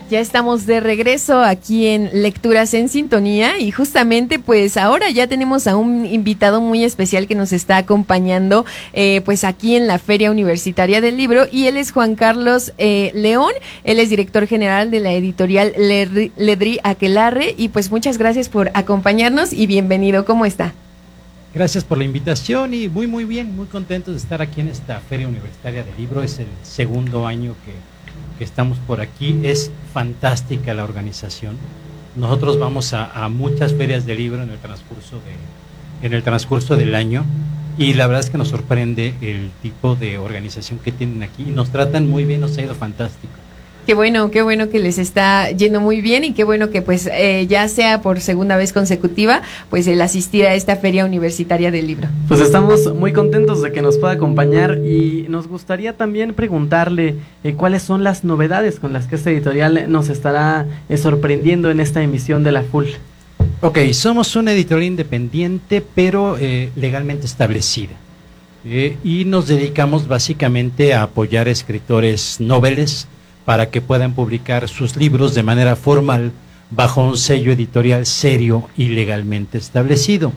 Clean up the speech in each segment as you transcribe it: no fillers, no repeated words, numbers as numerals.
Ya estamos de regreso aquí en Lecturas en Sintonía y justamente pues ahora ya tenemos a un invitado muy especial que nos está acompañando pues aquí en la Feria Universitaria del Libro, y él es Juan Carlos León. Él es director general de la editorial Ledrí Aquelarre, y pues muchas gracias por acompañarnos y bienvenido. ¿Cómo está? Gracias por la invitación y muy bien, muy contentos de estar aquí en esta Feria Universitaria del Libro. Es el segundo año que estamos por aquí. Es fantástica la organización. Nosotros vamos a muchas ferias de libro en el transcurso del año, y la verdad es que nos sorprende el tipo de organización que tienen aquí y nos tratan muy bien, nos ha ido fantástico. Qué bueno que les está yendo muy bien, y qué bueno que pues ya sea por segunda vez consecutiva pues el asistir a esta Feria Universitaria del Libro. Pues estamos muy contentos de que nos pueda acompañar, y nos gustaría también preguntarle cuáles son las novedades con las que esta editorial nos estará sorprendiendo en esta emisión de la FUL. Ok, somos una editorial independiente pero legalmente establecida, y nos dedicamos básicamente a apoyar a escritores noveles para que puedan publicar sus libros de manera formal bajo un sello editorial serio y legalmente establecido.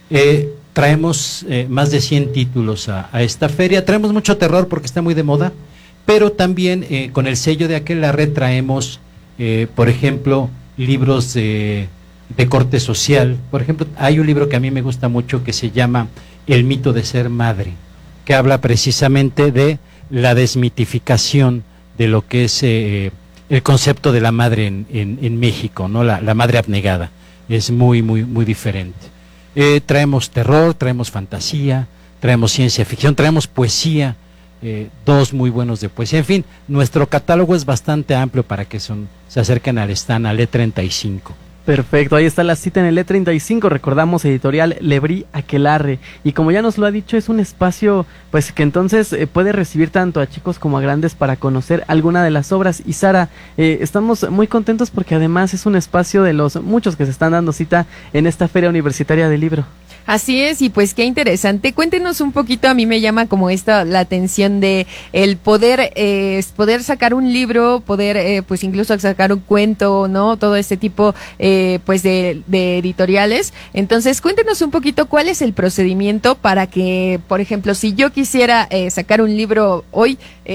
Traemos más de 100 títulos a esta feria. Traemos mucho terror porque está muy de moda, pero también con el sello de Aquelarre traemos, por ejemplo, libros de corte social. Por ejemplo, hay un libro que a mí me gusta mucho que se llama El mito de ser madre, que habla precisamente de la desmitificación de lo que es el concepto de la madre en México, ¿no? La madre abnegada. Es muy diferente. Traemos terror, traemos fantasía, traemos ciencia ficción, traemos poesía, dos muy buenos de poesía. En fin, nuestro catálogo es bastante amplio para que se acerquen al stand, al E35. Perfecto, ahí está la cita en el E35, recordamos, editorial Ledrí Aquelarre, y como ya nos lo ha dicho, es un espacio pues que entonces puede recibir tanto a chicos como a grandes para conocer alguna de las obras. Y Sara, estamos muy contentos porque además es un espacio de los muchos que se están dando cita en esta Feria Universitaria del Libro. Así es, y pues qué interesante. Cuéntenos un poquito, a mí me llama como la atención de el poder sacar un libro, poder pues incluso sacar un cuento, ¿no? Todo este tipo pues de editoriales. Entonces, cuéntenos un poquito cuál es el procedimiento para que, por ejemplo, si yo quisiera sacar un libro hoy,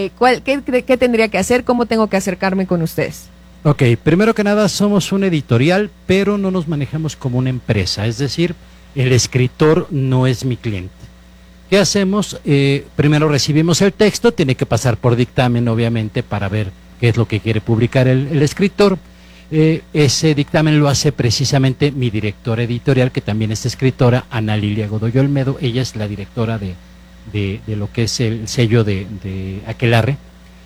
¿qué tendría que hacer? ¿Cómo tengo que acercarme con ustedes? Ok, primero que nada somos una editorial, pero no nos manejamos como una empresa, es decir, el escritor no es mi cliente. ¿Qué hacemos? Primero recibimos el texto, tiene que pasar por dictamen, obviamente, para ver qué es lo que quiere publicar el escritor. Ese dictamen lo hace precisamente mi directora editorial, que también es escritora, Ana Lilia Godoy Olmedo. Ella es la directora de lo que es el sello de Aquelarre.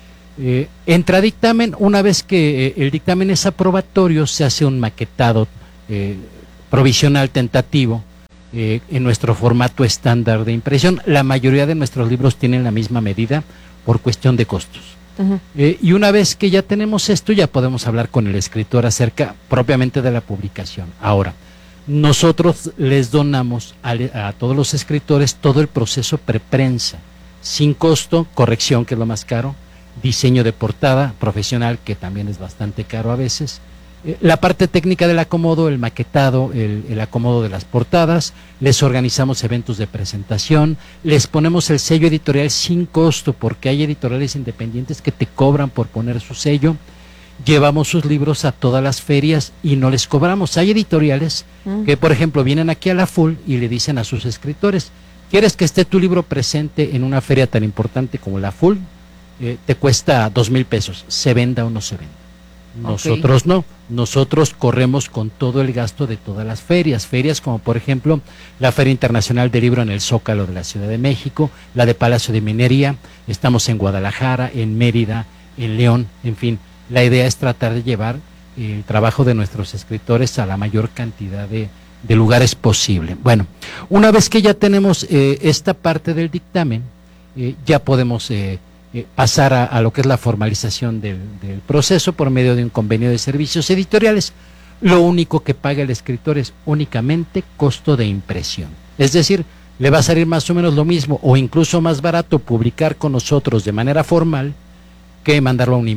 Entra dictamen. Una vez que el dictamen es aprobatorio, se hace un maquetado provisional tentativo en nuestro formato estándar de impresión. La mayoría de nuestros libros tienen la misma medida por cuestión de costos. Uh-huh. Y una vez que ya tenemos esto, ya podemos hablar con el escritor acerca propiamente de la publicación. Ahora, nosotros les donamos a todos los escritores todo el proceso preprensa, sin costo, corrección, que es lo más caro, diseño de portada profesional, que también es bastante caro a veces, la parte técnica del acomodo, el maquetado, el acomodo de las portadas. Les organizamos eventos de presentación, les ponemos el sello editorial sin costo, porque hay editoriales independientes que te cobran por poner su sello. Llevamos sus libros a todas las ferias y no les cobramos. Hay editoriales que, por ejemplo, vienen aquí a la FUL y le dicen a sus escritores: ¿quieres que esté tu libro presente en una feria tan importante como la FUL? Te cuesta 2,000 pesos, se venda o no se venda. Nosotros no, nosotros corremos con todo el gasto de todas las ferias como por ejemplo la Feria Internacional del Libro en el Zócalo de la Ciudad de México, la de Palacio de Minería, estamos en Guadalajara, en Mérida, en León, en fin. La idea es tratar de llevar el trabajo de nuestros escritores a la mayor cantidad de lugares posible. Bueno, una vez que ya tenemos esta parte del dictamen, ya podemos pasar a lo que es la formalización del proceso por medio de un convenio de servicios editoriales. Lo único que paga el escritor es únicamente costo de impresión. Es decir, le va a salir más o menos lo mismo o incluso más barato publicar con nosotros de manera formal que mandarlo a una imprenta.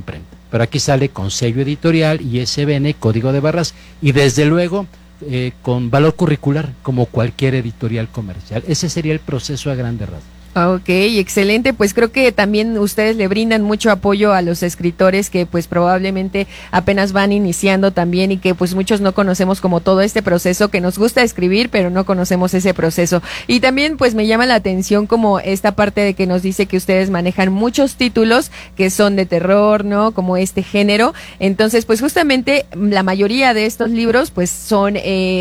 pero aquí sale con sello editorial, ISBN, código de barras y desde luego con valor curricular como cualquier editorial comercial. Ese sería el proceso a grandes rasgos. Ok, excelente. Pues creo que también ustedes le brindan mucho apoyo a los escritores que pues probablemente apenas van iniciando también y que pues muchos no conocemos como todo este proceso, que nos gusta escribir pero no conocemos ese proceso. Y también pues me llama la atención como esta parte de que nos dice que ustedes manejan muchos títulos que son de terror, ¿no? Como este género. Entonces pues justamente la mayoría de estos libros pues son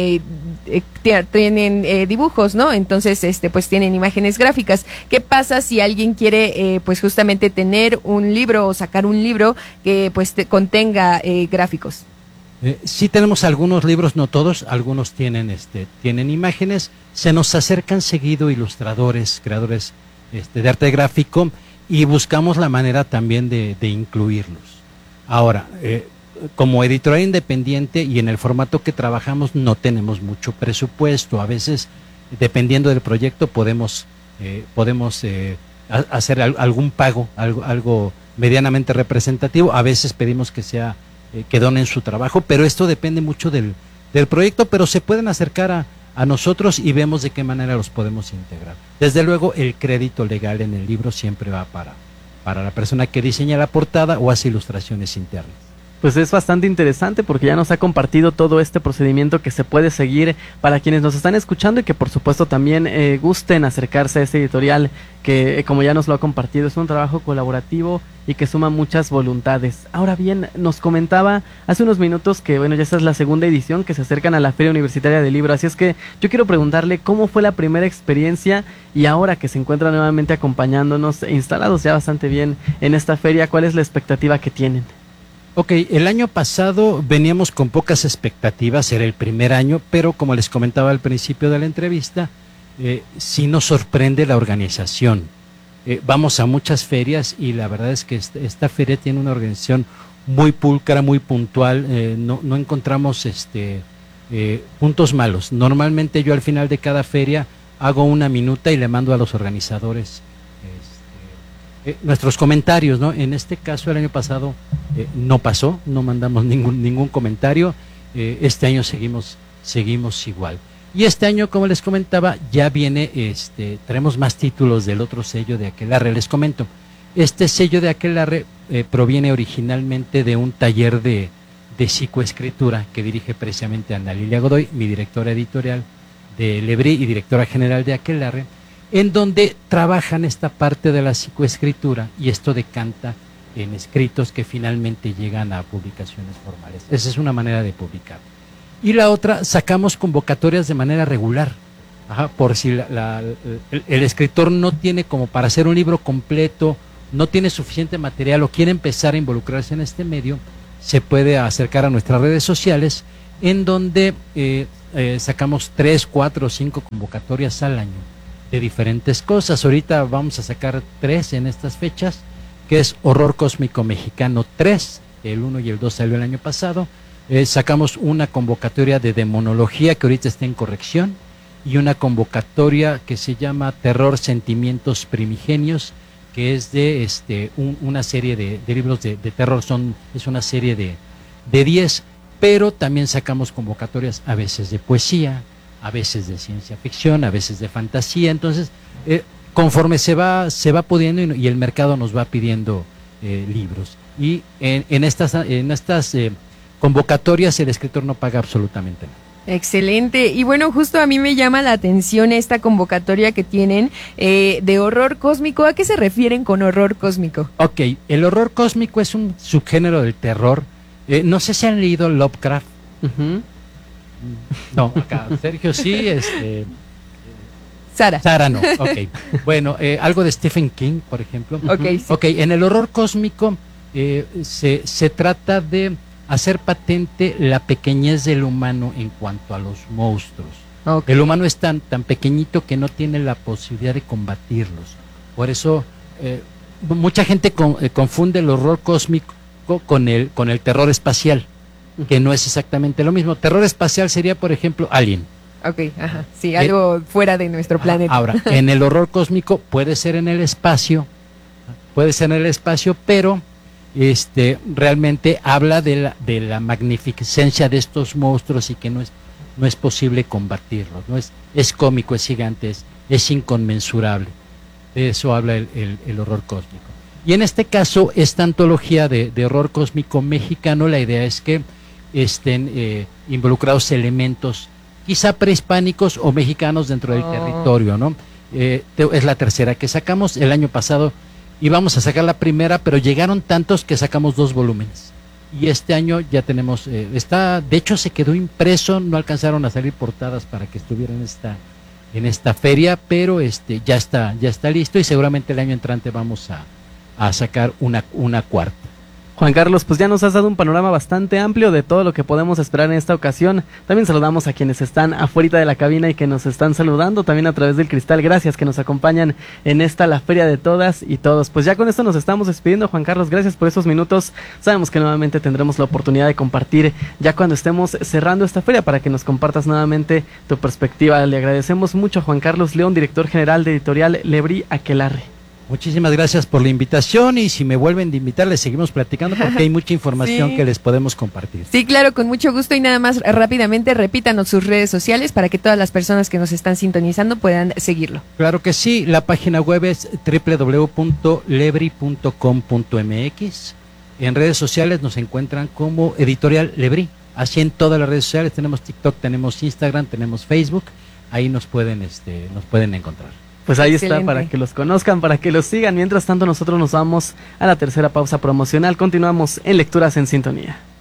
tienen dibujos, ¿no? Entonces pues tienen imágenes gráficas. ¿Qué pasa si alguien quiere pues justamente tener un libro o sacar un libro que pues contenga gráficos? Sí tenemos algunos libros, no todos, algunos tienen tienen imágenes. Se nos acercan seguido ilustradores, creadores de arte gráfico y buscamos la manera también de incluirlos. Ahora, como editorial independiente y en el formato que trabajamos no tenemos mucho presupuesto. A veces, dependiendo del proyecto, podemos hacer algún pago, algo medianamente representativo. A veces pedimos que donen su trabajo, pero esto depende mucho del proyecto, pero se pueden acercar a nosotros y vemos de qué manera los podemos integrar. Desde luego, el crédito legal en el libro siempre va para la persona que diseña la portada o hace ilustraciones internas. Pues es bastante interesante porque ya nos ha compartido todo este procedimiento que se puede seguir para quienes nos están escuchando y que por supuesto también gusten acercarse a este editorial que como ya nos lo ha compartido es un trabajo colaborativo y que suma muchas voluntades. Ahora bien, nos comentaba hace unos minutos que bueno, ya esta es la segunda edición que se acercan a la Feria Universitaria del Libro, así es que yo quiero preguntarle cómo fue la primera experiencia y ahora que se encuentra nuevamente acompañándonos, instalados ya bastante bien en esta feria, ¿cuál es la expectativa que tienen? Ok, el año pasado veníamos con pocas expectativas, era el primer año, pero como les comentaba al principio de la entrevista, sí nos sorprende la organización. Vamos a muchas ferias y la verdad es que esta feria tiene una organización muy pulcra, muy puntual, no encontramos puntos malos. Normalmente yo al final de cada feria hago una minuta y le mando a los organizadores nuestros comentarios, ¿no? En este caso el año pasado no pasó, no mandamos ningún comentario. Este año seguimos igual. Y este año, como les comentaba, ya viene, traemos más títulos del otro sello de Aquelarre. Les comento, este sello de Aquelarre proviene originalmente de un taller de psicoescritura que dirige precisamente Ana Lilia Godoy, mi directora editorial de Lebrí y directora general de Aquelarre, en donde trabajan esta parte de la psicoescritura y esto decanta en escritos que finalmente llegan a publicaciones formales. Esa es una manera de publicar. Y la otra, sacamos convocatorias de manera regular, por si el escritor no tiene como para hacer un libro completo, no tiene suficiente material o quiere empezar a involucrarse en este medio, se puede acercar a nuestras redes sociales, en donde sacamos 3, 4 o 5 convocatorias al año de diferentes cosas. Ahorita vamos a sacar 3 en estas fechas, que es Horror Cósmico Mexicano 3, el 1 y el 2 salió el año pasado. Sacamos una convocatoria de demonología que ahorita está en corrección y una convocatoria que se llama Terror Sentimientos Primigenios, que es de una serie de libros de terror, es una serie de 10, pero también sacamos convocatorias a veces de poesía, a veces de ciencia ficción, a veces de fantasía. Entonces, conforme se va pudiendo y el mercado nos va pidiendo libros. Y en estas convocatorias el escritor no paga absolutamente nada. Excelente. Y bueno, justo a mí me llama la atención esta convocatoria que tienen de horror cósmico. ¿A qué se refieren con horror cósmico? Ok, el horror cósmico es un subgénero del terror. No sé si han leído Lovecraft. No, acá Sergio sí, Sara no, ok. Bueno, algo de Stephen King, por ejemplo. Okay, sí. Ok, en el horror cósmico se trata de hacer patente la pequeñez del humano en cuanto a los monstruos. Okay. El humano es tan pequeñito que no tiene la posibilidad de combatirlos. Por eso mucha gente confunde el horror cósmico con el terror espacial, que no es exactamente lo mismo. Terror espacial sería, por ejemplo, Alien. Ok, ajá, sí, algo fuera de nuestro planeta. Ahora, en el horror cósmico puede ser en el espacio, pero realmente habla de la magnificencia de estos monstruos y que no es posible combatirlos, es cómico, es gigante, es inconmensurable. De eso habla el horror cósmico. Y en este caso, esta antología de horror cósmico mexicano, la idea es que estén involucrados elementos quizá prehispánicos o mexicanos dentro del territorio, ¿no? Es la tercera que sacamos. El año pasado íbamos a sacar la primera, pero llegaron tantos que sacamos 2 volúmenes. Y este año ya tenemos, de hecho se quedó impreso, no alcanzaron a salir portadas para que estuviera en esta feria, pero ya está listo y seguramente el año entrante vamos a sacar una cuarta. Juan Carlos, pues ya nos has dado un panorama bastante amplio de todo lo que podemos esperar en esta ocasión. También saludamos a quienes están afuera de la cabina y que nos están saludando también a través del cristal. Gracias que nos acompañan en la feria de todas y todos. Pues ya con esto nos estamos despidiendo, Juan Carlos. Gracias por esos minutos. Sabemos que nuevamente tendremos la oportunidad de compartir ya cuando estemos cerrando esta feria para que nos compartas nuevamente tu perspectiva. Le agradecemos mucho a Juan Carlos León, director general de Editorial Lebrí Aquelarre. Muchísimas gracias por la invitación y si me vuelven de invitar les seguimos platicando porque hay mucha información sí, que les podemos compartir. Sí, claro, con mucho gusto y nada más rápidamente repítanos sus redes sociales para que todas las personas que nos están sintonizando puedan seguirlo. Claro que sí, la página web es www.lebri.com.mx. En redes sociales nos encuentran como Editorial Lebrí. Así en todas las redes sociales, tenemos TikTok, tenemos Instagram, tenemos Facebook, ahí nos pueden encontrar. Pues ahí Excelente. está, para que los conozcan, para que los sigan. Mientras tanto, nosotros nos vamos a la tercera pausa promocional. Continuamos en Lecturas en Sintonía.